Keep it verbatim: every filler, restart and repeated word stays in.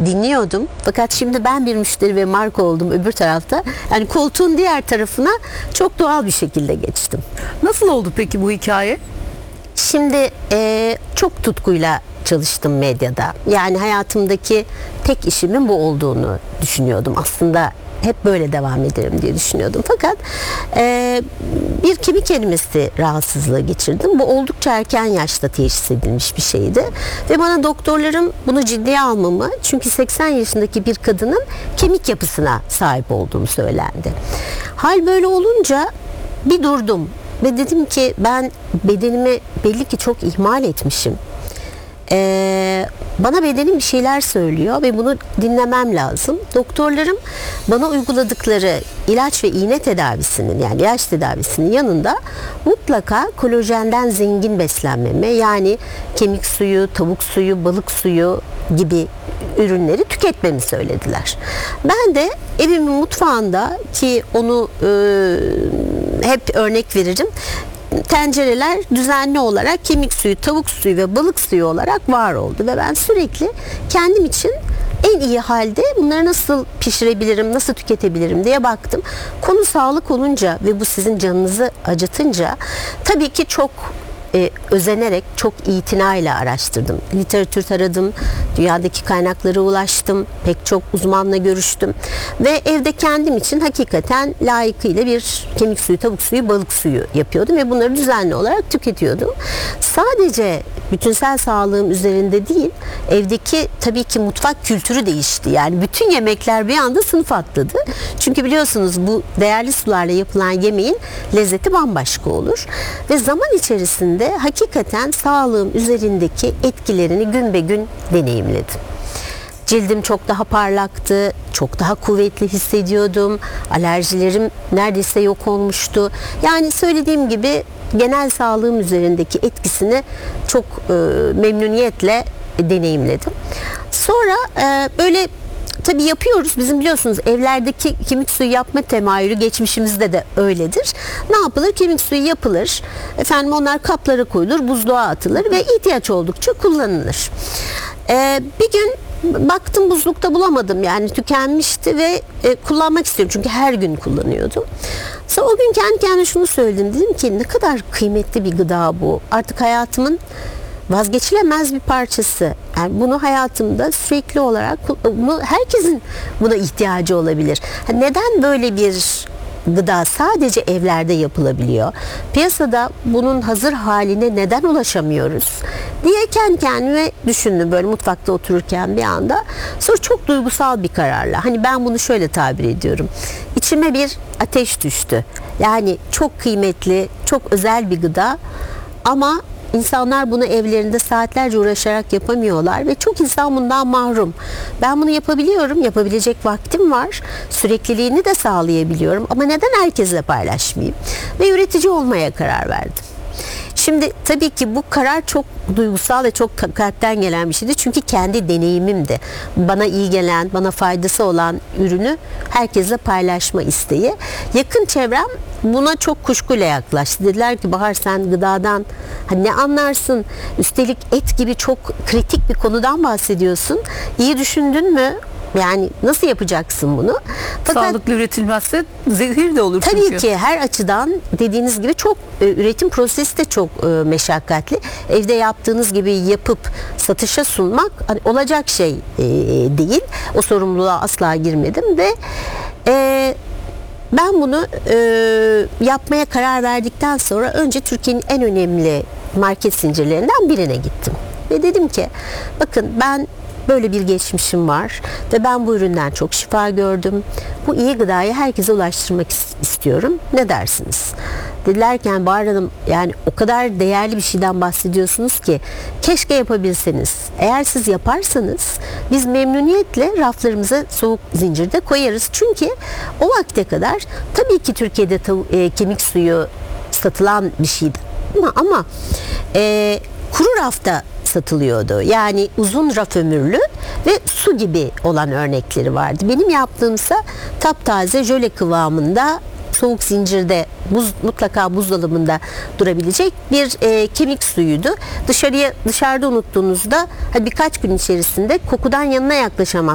dinliyordum. Fakat şimdi ben bir müşteri ve marka oldum öbür tarafta. Yani koltuğun diğer tarafına çok doğal bir şekilde geçtim. Nasıl oldu peki bu hikaye? Şimdi e, çok tutkuyla çalıştım medyada. Yani hayatımdaki tek işimin bu olduğunu düşünüyordum. Aslında hep böyle devam ederim diye düşünüyordum. Fakat e, bir kemik erimesi rahatsızlığı geçirdim. Bu oldukça erken yaşta teşhis edilmiş bir şeydi. Ve bana doktorlarım bunu ciddiye almamı, çünkü seksen yaşındaki bir kadının kemik yapısına sahip olduğum söylendi. Hal böyle olunca bir durdum ve dedim ki ben bedenimi belli ki çok ihmal etmişim. Ee, bana bedenim bir şeyler söylüyor ve bunu dinlemem lazım. Doktorlarım bana uyguladıkları ilaç ve iğne tedavisinin, yani ilaç tedavisinin yanında mutlaka kolajenden zengin beslenmeme, yani kemik suyu, tavuk suyu, balık suyu gibi ürünleri tüketmemi söylediler. Ben de evimin mutfağında, ki onu e, hep örnek veririm, tencereler düzenli olarak kemik suyu, tavuk suyu ve balık suyu olarak var oldu ve ben sürekli kendim için en iyi halde bunları nasıl pişirebilirim, nasıl tüketebilirim diye baktım. Konu sağlık olunca ve bu sizin canınızı acıtınca tabii ki çok e, özenerek, çok itinayla araştırdım. Literatür taradım, dünyadaki kaynaklara ulaştım, pek çok uzmanla görüştüm ve evde kendim için hakikaten layıkıyla bir kemik suyu, tavuk suyu, balık suyu yapıyordum ve bunları düzenli olarak tüketiyordum. Sadece bütünsel sağlığım üzerinde değil, evdeki tabii ki mutfak kültürü değişti. Yani bütün yemekler bir anda sınıf atladı. Çünkü biliyorsunuz bu değerli sularla yapılan yemeğin lezzeti bambaşka olur. Ve zaman içerisinde hakikaten sağlığım üzerindeki etkilerini gün be gün deneyimledim. Cildim çok daha parlaktı, çok daha kuvvetli hissediyordum. Alerjilerim neredeyse yok olmuştu. Yani söylediğim gibi genel sağlığım üzerindeki etkisini çok e, memnuniyetle e, deneyimledim. Sonra e, böyle tabii yapıyoruz. Bizim biliyorsunuz evlerdeki kemik suyu yapma temayülü geçmişimizde de öyledir. Ne yapılır? Kemik suyu yapılır. Efendim onlar kaplara koyulur, buzluğa atılır ve ihtiyaç oldukça kullanılır. E, bir gün baktım buzlukta bulamadım, yani tükenmişti ve e, kullanmak istiyorum çünkü her gün kullanıyordum. Sonra o gün kendi kendime şunu söyledim, dedim ki ne kadar kıymetli bir gıda bu, artık hayatımın vazgeçilemez bir parçası. Yani bunu hayatımda sürekli olarak, bunu, herkesin buna ihtiyacı olabilir. Neden böyle bir gıda sadece evlerde yapılabiliyor? Piyasada bunun hazır haline neden ulaşamıyoruz diye kendi kendime düşündüm böyle mutfakta otururken bir anda. Sonra çok duygusal bir kararla, hani ben bunu şöyle tabir ediyorum, İçime bir ateş düştü. Yani çok kıymetli, çok özel bir gıda ama İnsanlar bunu evlerinde saatlerce uğraşarak yapamıyorlar ve çok insan bundan mahrum. Ben bunu yapabiliyorum, yapabilecek vaktim var, sürekliliğini de sağlayabiliyorum ama neden herkesle paylaşmayayım? Ve üretici olmaya karar verdim. Şimdi tabii ki bu karar çok duygusal ve çok kalpten gelen bir şeydi. Çünkü kendi deneyimimdi. Bana iyi gelen, bana faydası olan ürünü herkesle paylaşma isteği. Yakın çevrem buna çok kuşkuyla yaklaştı. Dediler ki Bahar, sen gıdadan hani ne anlarsın? Üstelik et gibi çok kritik bir konudan bahsediyorsun. İyi düşündün mü? Yani nasıl yapacaksın bunu? Fakat sağlıklı üretilmezse zehir de olur tabii çünkü. ki her açıdan dediğiniz gibi çok e, üretim prosesi de çok e, meşakkatli. Evde yaptığınız gibi yapıp satışa sunmak hani, olacak şey e, değil. O sorumluluğa asla girmedim ve e, ben bunu e, yapmaya karar verdikten sonra önce Türkiye'nin en önemli market zincirlerinden birine gittim. Ve dedim ki bakın, ben böyle bir geçmişim var ve ben bu üründen çok şifa gördüm. Bu iyi gıdayı herkese ulaştırmak istiyorum. Ne dersiniz? Dediler ki Bahar Hanım, yani o kadar değerli bir şeyden bahsediyorsunuz ki keşke yapabilseniz. Eğer siz yaparsanız biz memnuniyetle raflarımıza soğuk zincirde koyarız. Çünkü o vakte kadar tabii ki Türkiye'de tav- e, kemik suyu satılan bir şeydi. Ama, ama e, kuru rafta satılıyordu. Yani uzun raf ömürlü ve su gibi olan örnekleri vardı. Benim yaptığımsa taptaze jöle kıvamında soğuk zincirde buz, mutlaka buzdolabında durabilecek bir e, kemik suyuydu. Dışarıya dışarıda unuttuğunuzda hani birkaç gün içerisinde kokudan yanına yaklaşamaz.